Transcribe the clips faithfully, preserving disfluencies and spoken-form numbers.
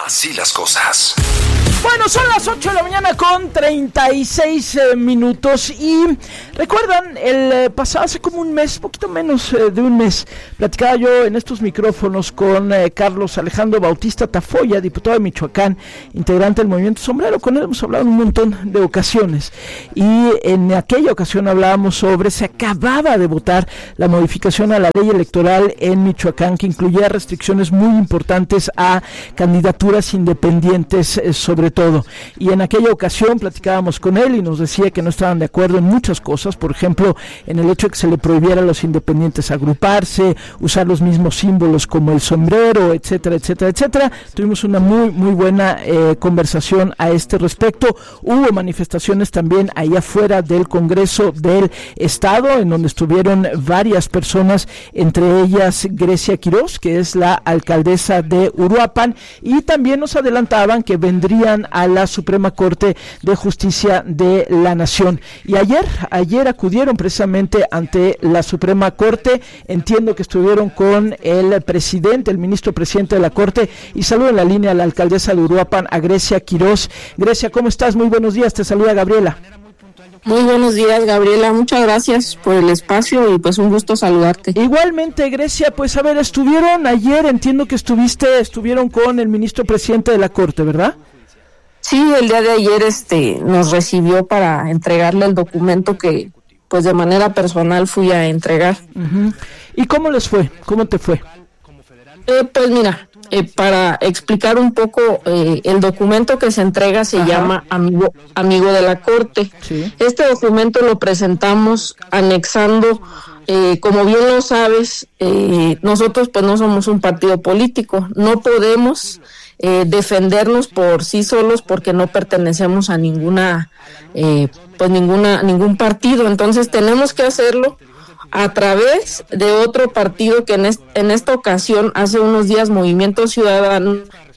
Así las cosas. Bueno, son las ocho de la mañana con treinta y seis eh, minutos y recuerdan, el eh, pasado hace como un mes, poquito menos eh, de un mes, platicaba yo en estos micrófonos con eh, Carlos Alejandro Bautista Tafoya, diputado de Michoacán, integrante del Movimiento Sombrero. Con él hemos hablado en un montón de ocasiones y en aquella ocasión hablábamos sobre, se acababa de votar la modificación a la ley electoral en Michoacán que incluía restricciones muy importantes a candidaturas independientes, eh, sobre todo, y en aquella ocasión platicábamos con él y nos decía que no estaban de acuerdo en muchas cosas, por ejemplo, en el hecho de que se le prohibiera a los independientes agruparse, usar los mismos símbolos como el sombrero, etcétera, etcétera, etcétera. Tuvimos una muy, muy buena eh, conversación a este respecto. Hubo manifestaciones también ahí afuera del Congreso del Estado, en donde estuvieron varias personas, entre ellas Grecia Quiroz, que es la alcaldesa de Uruapan, y también nos adelantaban que vendrían a la Suprema Corte de Justicia de la Nación. Y ayer, ayer acudieron precisamente ante la Suprema Corte. Entiendo que estuvieron con el presidente, el ministro presidente de la Corte, y saludo en la línea a la alcaldesa de Uruapan, a Grecia Quiroz. Grecia, ¿cómo estás? Muy buenos días, te saluda Gabriela. Muy buenos días, Gabriela, muchas gracias por el espacio y pues un gusto saludarte. Igualmente, Grecia, pues a ver, estuvieron ayer, entiendo que estuviste, estuvieron con el ministro presidente de la Corte, ¿verdad? Sí, el día de ayer este nos recibió para entregarle el documento que pues de manera personal fui a entregar. Uh-huh. ¿Y cómo les fue? ¿Cómo te fue? Eh, pues mira, eh, para explicar un poco, eh, el documento que se entrega se Ajá. llama Amigo, Amigo de la Corte. Sí. Este documento lo presentamos anexando, eh, como bien lo sabes, eh, nosotros pues no somos un partido político, no podemos eh, defendernos por sí solos porque no pertenecemos a ninguna, eh, pues ninguna, ningún partido, entonces tenemos que hacerlo a través de otro partido que en, est- en esta ocasión, hace unos días, Movimiento Ciudadano,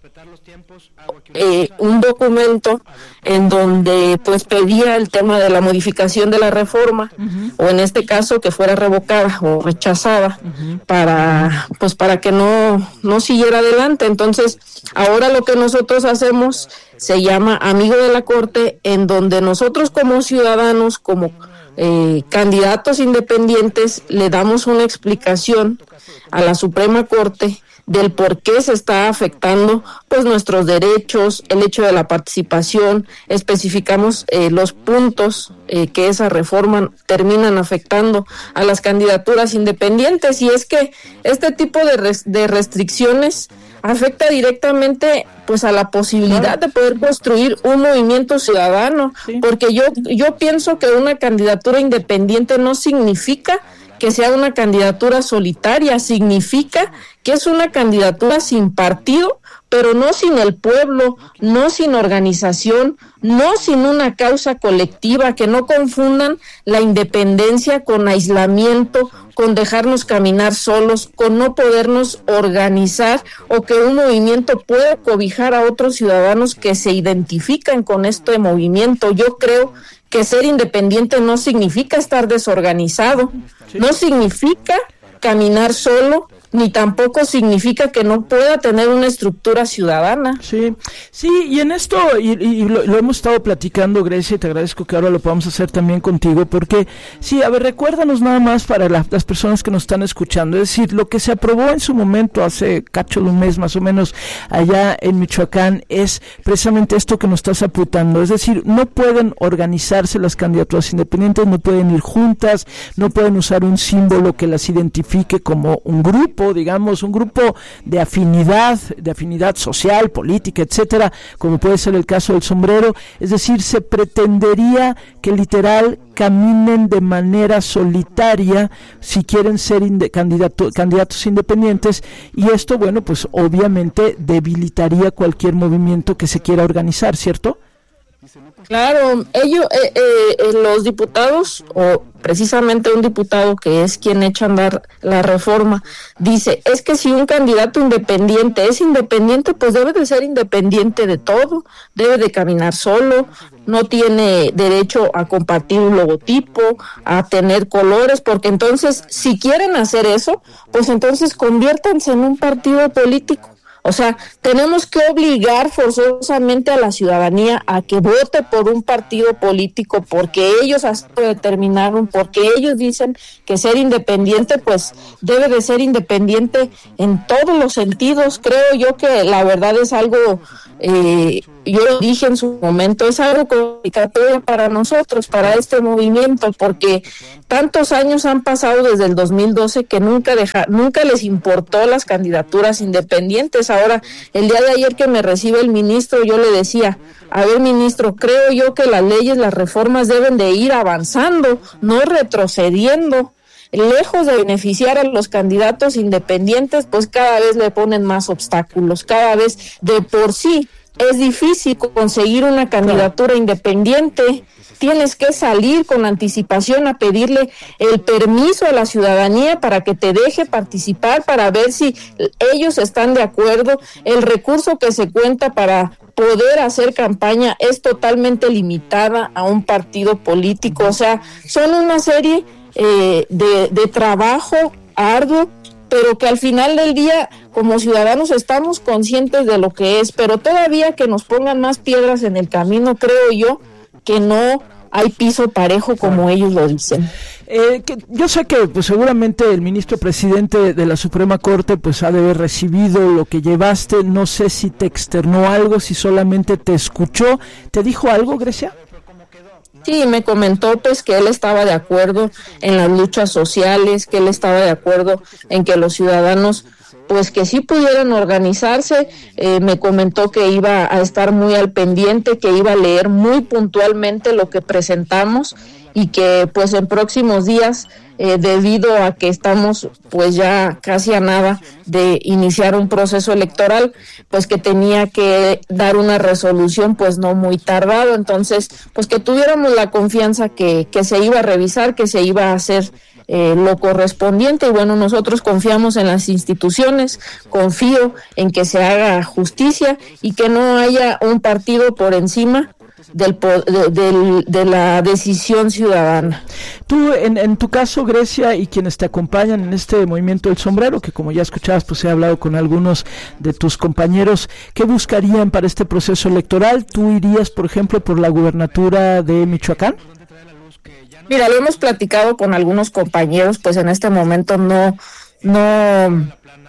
eh, un documento en donde pues pedía el tema de la modificación de la reforma, uh-huh. o en este caso que fuera revocada o rechazada, uh-huh. para pues para que no, no siguiera adelante. Entonces, ahora lo que nosotros hacemos se llama Amigo de la Corte, en donde nosotros como ciudadanos, como Eh, candidatos independientes, le damos una explicación a la Suprema Corte del por qué se está afectando pues nuestros derechos, el hecho de la participación, especificamos eh, los puntos eh, que esa reforma terminan afectando a las candidaturas independientes, y es que este tipo de, res- de restricciones afecta directamente pues a la posibilidad de poder construir un movimiento ciudadano, sí. porque yo yo pienso que una candidatura independiente no significa que sea una candidatura solitaria, significa que es una candidatura sin partido, pero no sin el pueblo, no sin organización, no sin una causa colectiva, que no confundan la independencia con aislamiento, con dejarnos caminar solos, con no podernos organizar, o que un movimiento pueda cobijar a otros ciudadanos que se identifican con este movimiento. Yo creo que ser independiente no significa estar desorganizado, sí. no significa caminar solo, ni tampoco significa que no pueda tener una estructura ciudadana. Sí, sí, y en esto, y, y lo, lo hemos estado platicando, Grecia, y te agradezco que ahora lo podamos hacer también contigo, porque, sí, a ver, recuérdanos nada más para la, las personas que nos están escuchando, es decir, lo que se aprobó en su momento, hace cacho de un mes más o menos, allá en Michoacán, es precisamente esto que nos estás apuntando, es decir, no pueden organizarse las candidaturas independientes, no pueden ir juntas, no pueden usar un símbolo que las identifique como un grupo, digamos, un grupo de afinidad, de afinidad social, política, etcétera, como puede ser el caso del sombrero. Es decir, se pretendería que literal caminen de manera solitaria si quieren ser inde- candidato, candidatos independientes, y esto, bueno, pues obviamente debilitaría cualquier movimiento que se quiera organizar, ¿cierto? Claro, ellos, eh, eh, los diputados, o precisamente un diputado que es quien echa a andar la reforma, dice, es que si un candidato independiente es independiente, pues debe de ser independiente de todo, debe de caminar solo, no tiene derecho a compartir un logotipo, a tener colores, porque entonces, si quieren hacer eso, pues entonces conviértanse en un partido político, O sea, tenemos que obligar forzosamente a la ciudadanía a que vote por un partido político porque ellos así lo determinaron, porque ellos dicen que ser independiente, pues debe de ser independiente en todos los sentidos. Creo yo que la verdad es algo, eh, yo lo dije en su momento, es algo complicatorio para nosotros, para este movimiento, porque tantos años han pasado desde el dos mil doce que nunca deja, nunca les importó las candidaturas independientes. Ahora, el día de ayer que me recibe el ministro, yo le decía, a ver, ministro, creo yo que las leyes, las reformas deben de ir avanzando, no retrocediendo. Lejos de beneficiar a los candidatos independientes, pues cada vez le ponen más obstáculos, cada vez de por sí es difícil conseguir una candidatura independiente. Tienes que salir con anticipación a pedirle el permiso a la ciudadanía para que te deje participar, para ver si ellos están de acuerdo. El recurso que se cuenta para poder hacer campaña es totalmente limitada a un partido político. O sea, son una serie eh, de, de trabajo arduo, pero que al final del día, como ciudadanos, estamos conscientes de lo que es, pero todavía que nos pongan más piedras en el camino, creo yo que no hay piso parejo como ellos lo dicen. Eh, que yo sé que pues seguramente el ministro presidente de la Suprema Corte pues ha de haber recibido lo que llevaste, no sé si te externó algo, si solamente te escuchó, ¿te dijo algo, Grecia? Sí, me comentó pues que él estaba de acuerdo en las luchas sociales, que él estaba de acuerdo en que los ciudadanos pues que sí pudieran organizarse. Eh, me comentó que iba a estar muy al pendiente, que iba a leer muy puntualmente lo que presentamos y que pues en próximos días, eh, debido a que estamos pues ya casi a nada de iniciar un proceso electoral, pues que tenía que dar una resolución pues no muy tardado, entonces pues que tuviéramos la confianza que, que se iba a revisar, que se iba a hacer Eh, lo correspondiente. Y bueno, nosotros confiamos en las instituciones, confío en que se haga justicia y que no haya un partido por encima del, de, de, de la decisión ciudadana. Tú, en, en tu caso, Grecia, y quienes te acompañan en este movimiento del sombrero, que como ya escuchabas, pues he hablado con algunos de tus compañeros, ¿qué buscarían para este proceso electoral? ¿Tú irías, por ejemplo, por la gubernatura de Michoacán? Mira, lo hemos platicado con algunos compañeros, pues en este momento no, no,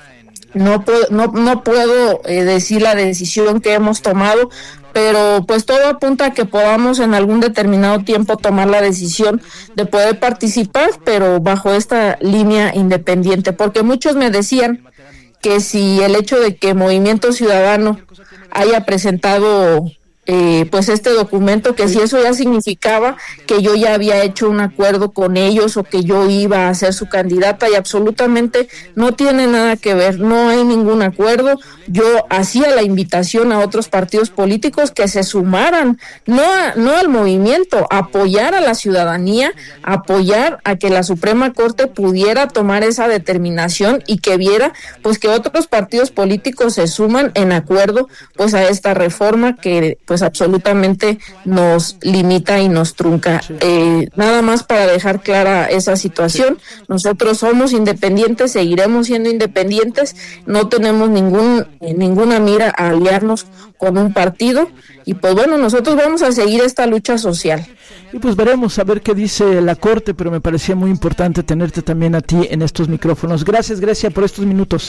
no puedo, no, no puedo eh, decir la decisión que hemos tomado, pero pues todo apunta a que podamos en algún determinado tiempo tomar la decisión de poder participar, pero bajo esta línea independiente, porque muchos me decían que si el hecho de que Movimiento Ciudadano haya presentado Eh, pues este documento, que si eso ya significaba que yo ya había hecho un acuerdo con ellos o que yo iba a ser su candidata, y absolutamente no tiene nada que ver, no hay ningún acuerdo. Yo hacía la invitación a otros partidos políticos que se sumaran, no a, no al movimiento, apoyar a la ciudadanía, apoyar a que la Suprema Corte pudiera tomar esa determinación y que viera pues que otros partidos políticos se suman en acuerdo pues a esta reforma que pues absolutamente nos limita y nos trunca. Eh, nada más para dejar clara esa situación, nosotros somos independientes, seguiremos siendo independientes, no tenemos ningún ninguna mira a aliarnos con un partido, y pues bueno, nosotros vamos a seguir esta lucha social. Y pues veremos a ver qué dice la Corte, pero me parecía muy importante tenerte también a ti en estos micrófonos. Gracias, Grecia, por estos minutos.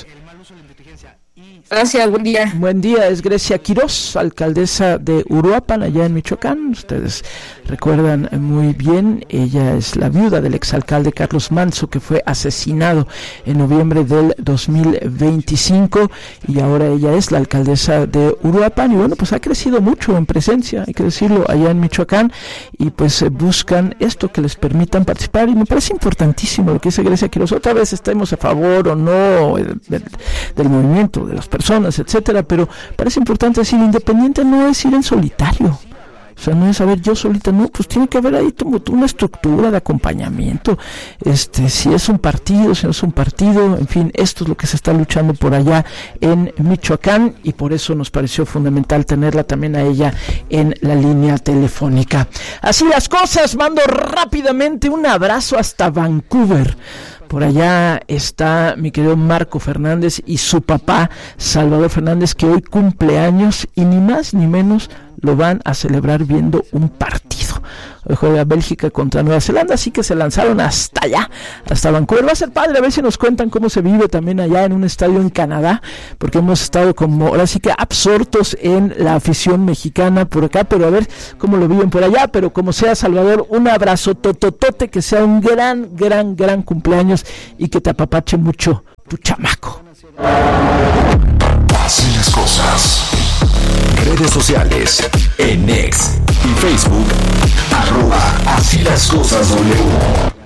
Gracias, buen día. Buen día, es Grecia Quirós, alcaldesa de Uruapan, allá en Michoacán. Ustedes recuerdan muy bien, ella es la viuda del exalcalde Carlos Manso, que fue asesinado en noviembre del dos mil veinticinco, y ahora ella es la alcaldesa de Uruapan, y bueno, pues ha crecido mucho en presencia, hay que decirlo, allá en Michoacán, y pues buscan esto, que les permitan participar, y me parece importantísimo lo que dice Grecia Quirós. Otra vez estemos a favor o no del, del movimiento, de las personas, etcétera, pero parece importante decir, independiente no es ir en solitario. O sea, no es, a ver, yo solita, no, pues tiene que haber ahí como una estructura de acompañamiento, este, si es un partido, si no es un partido, en fin, esto es lo que se está luchando por allá en Michoacán, y por eso nos pareció fundamental tenerla también a ella en la línea telefónica. Así las cosas, mando rápidamente un abrazo hasta Vancouver Por allá está mi querido Marco Fernández y su papá Salvador Fernández, que hoy cumple años y ni más ni menos lo van a celebrar viendo un partido. Hoy juega Bélgica contra Nueva Zelanda, así que se lanzaron hasta allá, hasta Vancouver. Va a ser padre, a ver si nos cuentan cómo se vive también allá en un estadio en Canadá, porque hemos estado como ahora sí que absortos en la afición mexicana por acá, pero a ver cómo lo viven por allá. Pero como sea, Salvador, un abrazo tototote, que sea un gran, gran, gran cumpleaños y que te apapache mucho tu chamaco. Así las cosas. Redes sociales, en X y Facebook, arroba Así las cosas W.